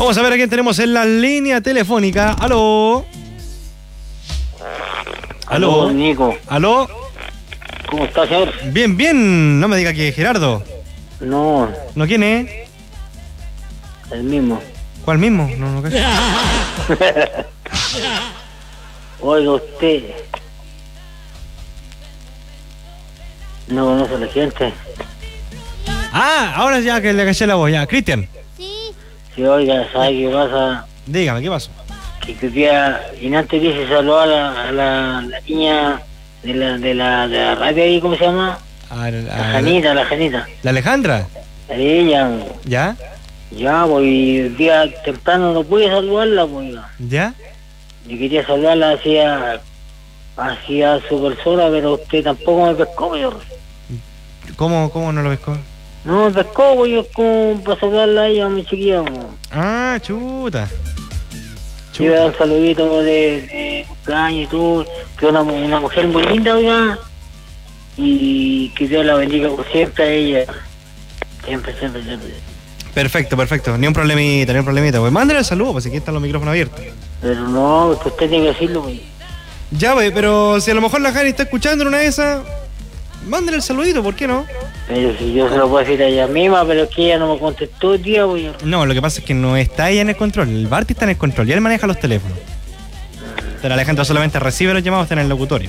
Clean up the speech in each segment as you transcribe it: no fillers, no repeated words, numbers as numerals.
Vamos a ver a quién tenemos en la línea telefónica. ¿Aló? ¿Aló? Nico. ¿Aló? ¿Cómo estás, señor? Bien, bien. No me diga que es Gerardo. No, ¿No quién es? el mismo. ¿Cuál mismo? No cacho. Oiga, usted no conoce a la gente. Ah, ahora ya que le caché la voz, ya. Cristian, Sí, oiga, ¿sabe qué pasa? dígame, ¿qué pasó? Que día, y antes dice saludar a la niña de la radio ahí, ¿cómo se llama? La Janita. ¿La Alejandra? Ella, ¿Ya? ya, pues, y el día temprano no pude saludarla, pues. ¿Ya? Yo quería saludarla hacia su persona, pero usted tampoco me pescó, yo. ¿Cómo no lo ves? No me pescó, pues, yo como para saludarla a ella, a mi chiquilla, pues. Ah, chuta. Yo iba a dar un saludito de cumpleaños y todo, que una mujer muy linda, oiga, y que Dios la bendiga por siempre a ella. Siempre. Perfecto. Ni un problemita. Pues mándale el saludo, pues aquí están los micrófonos abiertos. Pero no, usted tiene que decirlo, pues. Ya, pues, pero si a lo mejor la Jani está escuchando en una de esas, mándale el saludito, ¿por qué no? Pero si yo se lo puedo decir a ella misma, pero es que ella no me contestó el día, pues. No, lo que pasa es que no está ella en el control, el Barty está en el control y él maneja los teléfonos. Pero Alejandro solamente recibe los llamados, está en el locutorio.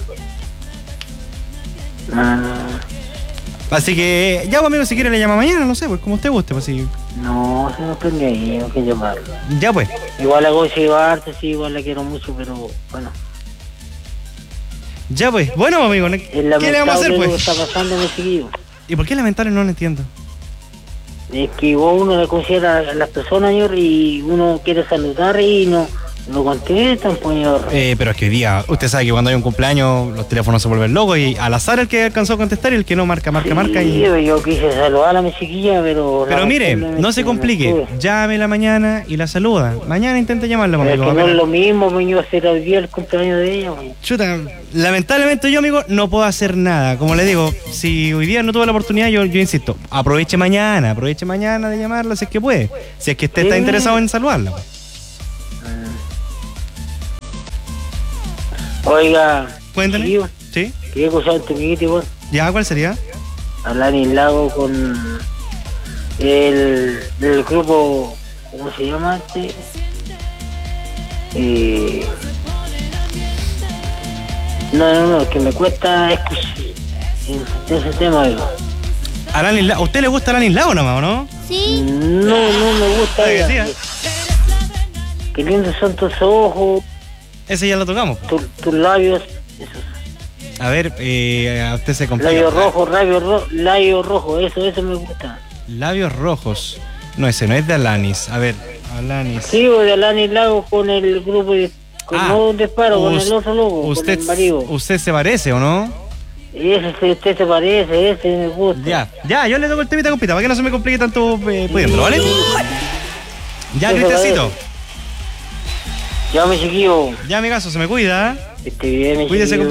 Así que, ya, pues, amigo, si quiere le llama mañana, no sé, pues como usted guste, pues sí. No, se me prende ahí, no hay que llamarlo. Ya, pues. Igual la cosa iba harto, sí, igual la quiero mucho, pero bueno. Ya, pues. Bueno, amigo, ¿qué le vamos a hacer, Lo que pues? está pasando, mi chiquillo. ¿Y por qué lamentable? No lo entiendo. Es que igual uno le considera a las personas, señor, y uno quiere saludar y no contestan, pues, señor. Pero es que hoy día, usted sabe que cuando hay un cumpleaños, los teléfonos se vuelven locos y al azar el que alcanzó a contestar y el que no marca y... Yo quise saludar a mi chiquilla, pero mire, no se complique, llámela mañana y la saluda. Mañana intente llamarla, pero amigo. es que no es lo mismo, pues, yo hacer hoy día el cumpleaños de ella, pues. Chuta, lamentablemente yo, amigo, no puedo hacer nada. Como le digo, si hoy día no tuve la oportunidad, yo insisto, aproveche mañana de llamarla si es que puede. Si es que usted está interesado en saludarla, pues. Oiga, Cuéntame. chiquillo, ¿Sí? quería escuchar un temita, igual. ¿Ya? ¿Cuál sería? Hablar en Lago con del grupo, ¿cómo se llama este? No, que me cuesta escuchar ese tema, oiga. ¿A usted le gusta Alanis Lago nomás, o no? Sí. No me gusta. ¿Qué decía? Qué lindos son tus ojos, Ese ya lo tocamos. tus labios, esos. A ver, a usted se complica. Labios rojos, eso me gusta. Labios rojos. No, ese no es de Alanis. A ver, Alanis. Sí, de Alanis Lago con el grupo de... no un disparo, con el otro logo, con el marido. ¿Usted se parece o no? Usted se parece, ese me gusta. Ya, yo le toco el temita, compita, para que no se me complique tanto pudiendo, ¿vale? Ya, Cristiancito. Ya, mi chiquillo. Ya, amigazo, se me cuida. Esté bien, mi Cuídese, chiquillo.